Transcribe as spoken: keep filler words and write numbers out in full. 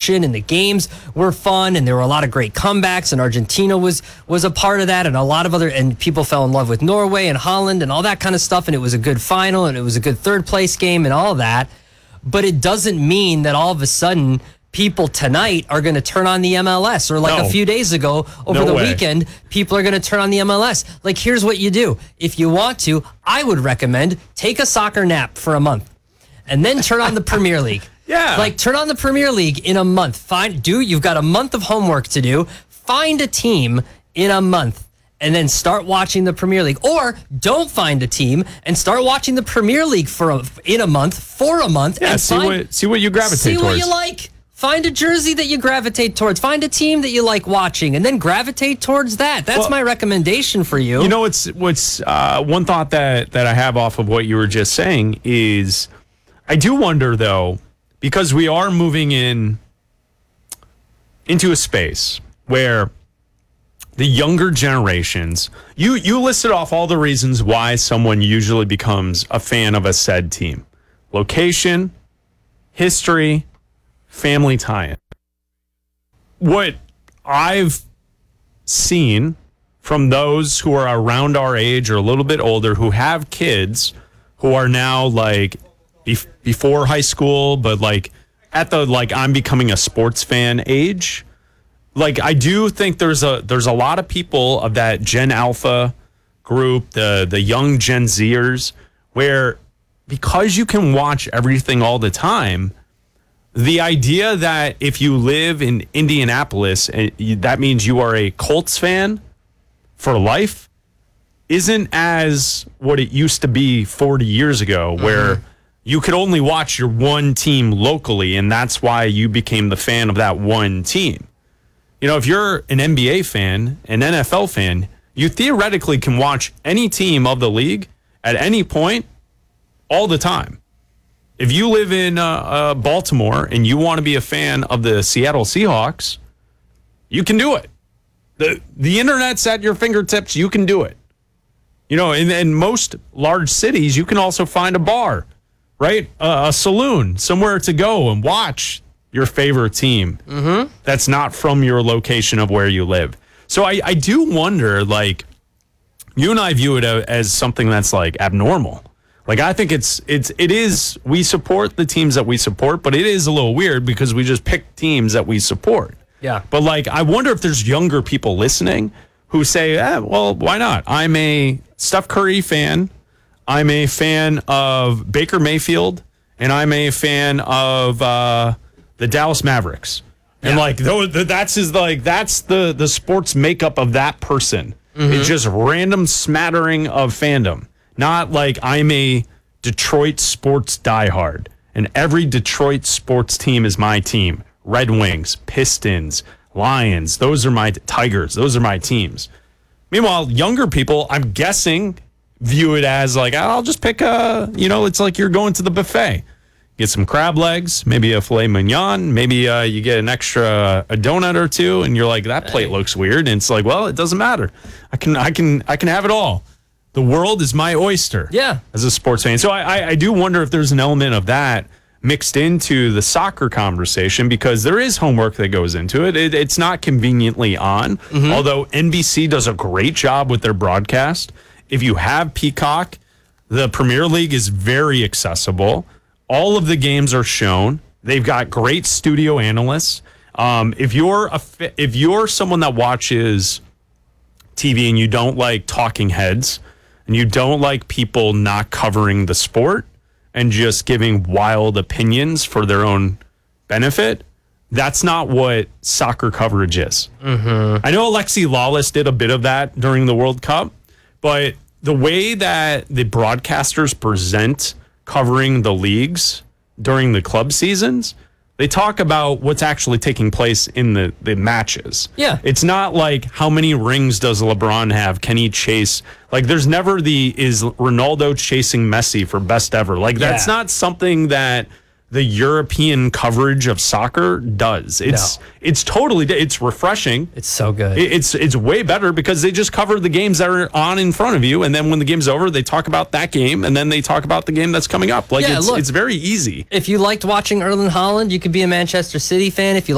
action, and the games were fun, and there were a lot of great comebacks, and Argentina was was a part of that, and a lot of other, and people fell in love with Norway and Holland and all that kind of stuff, and it was a good final, and it was a good third place game and all that. But it doesn't mean that all of a sudden people tonight are going to turn on the M L S, or like no. a few days ago over no the way. weekend, people are going to turn on the M L S. Like, here's what you do. If you want to, I would recommend take a soccer nap for a month and then turn on the Premier League. Yeah. Like, turn on the Premier League in a month. Find, do, you've got a month of homework to do. Find a team in a month and then start watching the Premier League. Or don't find a team and start watching the Premier League for a, in a month, for a month. Yeah, and see, find, what, see what you gravitate see towards. what you like. Find a jersey that you gravitate towards. Find a team that you like watching, and then gravitate towards that. That's Well, my recommendation for you. You know, what's what's uh, one thought that that I have off of what you were just saying is, I do wonder though, because we are moving in into a space where the younger generations, you you listed off all the reasons why someone usually becomes a fan of a said team: location, history, family tie-in. What I've seen from those who are around our age or a little bit older who have kids who are now like bef- before high school, but like at the like I'm becoming a sports fan age. Like, I do think there's a there's a lot of people of that Gen Alpha group, the the young Gen Zers, where because you can watch everything all the time, the idea that if you live in Indianapolis, and you, that means you are a Colts fan for life, isn't as what it used to be forty years ago, mm-hmm. where you could only watch your one team locally, and that's why you became the fan of that one team. You know, if you're an N B A fan, an N F L fan, you theoretically can watch any team of the league at any point all the time. If you live in uh, uh, Baltimore and you want to be a fan of the Seattle Seahawks, you can do it. The the internet's at your fingertips. You can do it. You know, in, in most large cities, you can also find a bar, right? Uh, a saloon, somewhere to go and watch your favorite team mm-hmm. that's not from your location of where you live. So I, I do wonder, like, you and I view it as something that's like abnormal. Like, I think it's it's it is we support the teams that we support, but it is a little weird because we just pick teams that we support. Yeah. But like, I wonder if there's younger people listening who say, eh, well, why not? I'm a Steph Curry fan. I'm a fan of Baker Mayfield, and I'm a fan of uh, the Dallas Mavericks. And yeah. like, those, that's his like that's the the sports makeup of that person. Mm-hmm. It's just random smattering of fandom. Not like I'm a Detroit sports diehard, and every Detroit sports team is my team. Red Wings, Pistons, Lions, those are my Tigers. Those are my teams. Meanwhile, younger people, I'm guessing, view it as like, I'll just pick a, you know, it's like you're going to the buffet. Get some crab legs, maybe a filet mignon, maybe uh, you get an extra a donut or two, and you're like, that plate looks weird. And it's like, well, it doesn't matter. I can, I can, I can have it all. The world is my oyster. Yeah. As a sports fan. So I, I, I do wonder if there's an element of that mixed into the soccer conversation, because there is homework that goes into it. it it's not conveniently on, mm-hmm. although N B C does a great job with their broadcast. If you have Peacock, the Premier League is very accessible. All of the games are shown. They've got great studio analysts. Um, if you're a if you're someone that watches T V and you don't like talking heads, and you don't like people not covering the sport and just giving wild opinions for their own benefit, that's not what soccer coverage is. Mm-hmm. I know Alexi Lawless did a bit of that during the World Cup, but the way that the broadcasters present covering the leagues during the club seasons, they talk about what's actually taking place in the, the matches. Yeah. It's not like, how many rings does LeBron have? Can he chase? Like, there's never the, is Ronaldo chasing Messi for best ever? Like, that's yeah. not something that the European coverage of soccer does. It's no. it's totally, it's refreshing. It's so good. It, it's it's way better because they just cover the games that are on in front of you, and then when the game's over, they talk about that game, and then they talk about the game that's coming up. Like, yeah, it's, look, it's very easy. If you liked watching Erling Haaland, you could be a Manchester City fan. If you